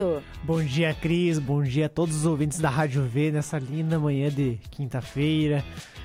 Bom dia, Cris. Bom dia a todos os ouvintes da Rádio V nessa linda manhã de quinta-feira.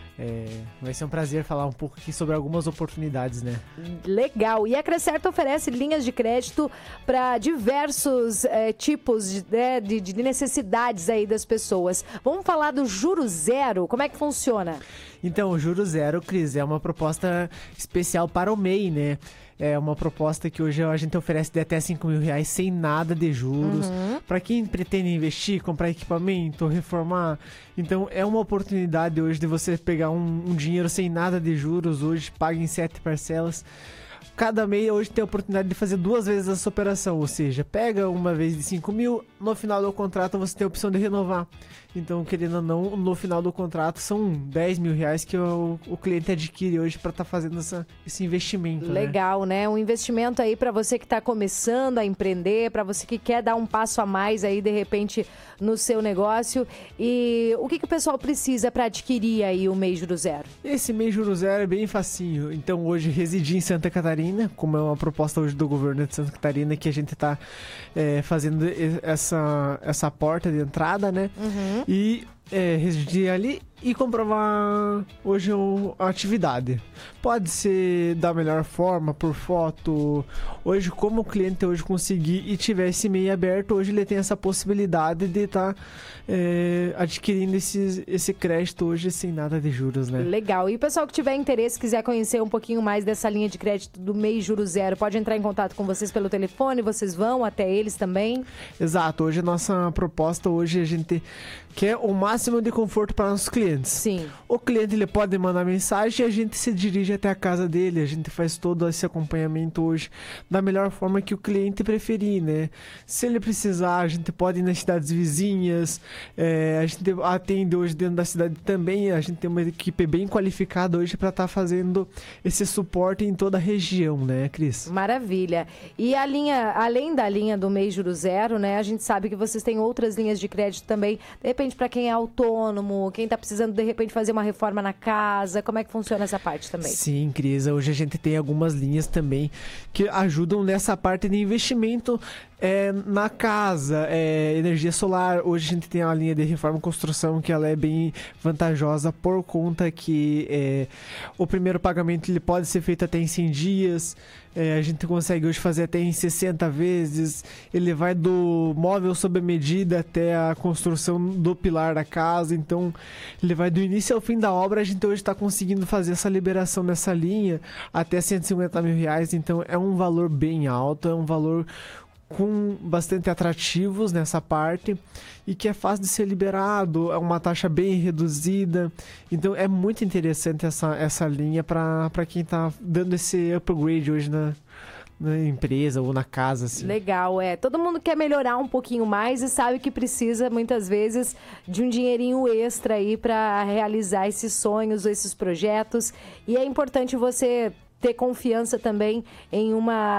Vai ser um prazer falar um pouco aqui sobre algumas oportunidades, né? Legal. E a Crescerto oferece linhas de crédito para diversos tipos de necessidades aí das pessoas. Vamos falar do Juro Zero. Como é que funciona? Então, o Juro Zero, Cris, é uma proposta especial para o MEI, né? É uma proposta que hoje a gente oferece de até R$5.000 sem nada de juros. Para quem pretende investir, comprar equipamento, reformar. Então é uma oportunidade hoje de você pegar um dinheiro sem nada de juros. Hoje paga em 7 parcelas. Cada mês hoje tem a oportunidade de fazer 2 vezes essa operação. Ou seja, pega uma vez de 5.000, no final do contrato você tem a opção de renovar. Então, querendo ou não, no final do contrato são R$10.000 que o cliente adquire hoje para estar fazendo esse investimento. Legal, né? Um investimento aí para você que está começando a empreender, para você que quer dar um passo a mais aí, de repente, no seu negócio. E o que o pessoal precisa para adquirir aí o MEI Juro Zero? Esse MEI Juro Zero é bem facinho. Então, hoje, residir em Santa Catarina, como é uma proposta hoje do governo de Santa Catarina, que a gente está fazendo essa porta de entrada, né? E residir ali e comprovar hoje a atividade. Pode ser da melhor forma, por foto. Hoje, como o cliente hoje conseguir e tiver esse MEI aberto, hoje ele tem essa possibilidade de estar adquirindo esse crédito hoje sem nada de juros, né? Legal. E o pessoal que tiver interesse, quiser conhecer um pouquinho mais dessa linha de crédito do MEI Juro Zero, pode entrar em contato com vocês pelo telefone, vocês vão até eles também? Exato. Hoje a nossa proposta, hoje a gente quer o máximo de conforto para nossos clientes. Sim. O cliente ele pode mandar mensagem e a gente se dirige até a casa dele. A gente faz todo esse acompanhamento hoje da melhor forma que o cliente preferir, né? Se ele precisar, a gente pode ir nas cidades vizinhas. A gente atende hoje dentro da cidade também. A gente tem uma equipe bem qualificada hoje para estar fazendo esse suporte em toda a região, né, Cris? Maravilha. E a linha, além da linha do MEI Juro Zero, né? A gente sabe que vocês têm outras linhas de crédito também. De repente, para quem é autônomo, quem está precisando de repente fazer uma reforma na casa, como é que funciona essa parte também? Sim, Cris, hoje a gente tem algumas linhas também que ajudam nessa parte de investimento na casa, energia solar. Hoje a gente tem uma linha de reforma e construção que ela é bem vantajosa por conta que o primeiro pagamento ele pode ser feito até em 100 dias. A gente consegue hoje fazer até em 60 vezes. Ele vai do móvel sob medida até a construção do pilar da casa. Então, ele vai do início ao fim da obra. A gente hoje está conseguindo fazer essa liberação nessa linha até R$150.000. Então, é um valor bem alto, é um valor com bastante atrativos nessa parte e que é fácil de ser liberado, é uma taxa bem reduzida. Então é muito interessante essa linha para quem está dando esse upgrade hoje na empresa ou na casa, assim. Legal, todo mundo quer melhorar um pouquinho mais e sabe que precisa muitas vezes de um dinheirinho extra aí para realizar esses sonhos, esses projetos, e é importante você ter confiança também em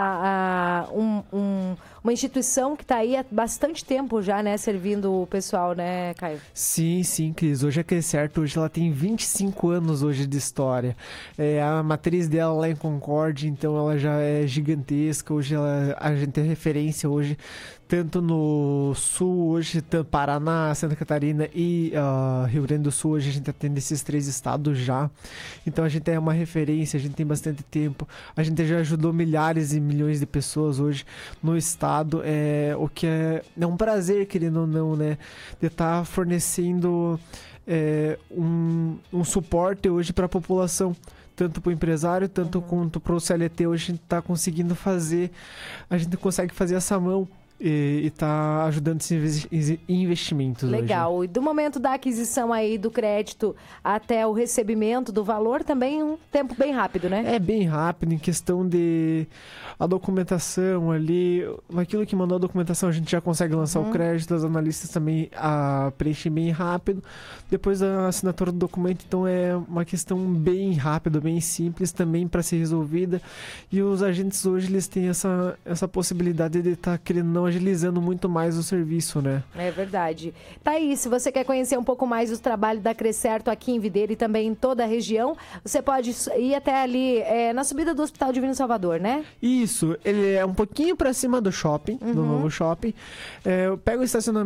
uma instituição que está aí há bastante tempo já, né, servindo o pessoal, né, Caio? Sim, Cris. Hoje a Crescerto, hoje ela tem 25 anos hoje de história. A matriz dela lá em Concórdia, então ela já é gigantesca. Hoje a gente é referência hoje, tanto no Sul, hoje Paraná, Santa Catarina e Rio Grande do Sul. Hoje a gente atende esses 3 estados já. Então a gente é uma referência, a gente tem bastante tempo. A gente já ajudou milhares e milhões de pessoas hoje no estado. O que é um prazer, querendo ou não, né? De estar fornecendo um suporte hoje para a população, tanto para o empresário, tanto quanto para o CLT. Hoje a gente está conseguindo fazer, a gente consegue fazer essa mão e tá ajudando esses investimentos. Legal. Hoje. E do momento da aquisição aí do crédito até o recebimento do valor, também um tempo bem rápido, né? É bem rápido, em questão de a documentação ali, naquilo que mandou a documentação a gente já consegue lançar o crédito, os analistas também preenchem bem rápido, depois da assinatura do documento. Então é uma questão bem rápida, bem simples também para ser resolvida, e os agentes hoje eles têm essa possibilidade de estar querendo não agilizando muito mais o serviço, né? É verdade. Tá aí, se você quer conhecer um pouco mais do trabalho da Crescerto aqui em Videira e também em toda a região, você pode ir até ali, na subida do Hospital Divino Salvador, né? Isso, ele é um pouquinho pra cima do shopping, do novo shopping. Pega o estacionamento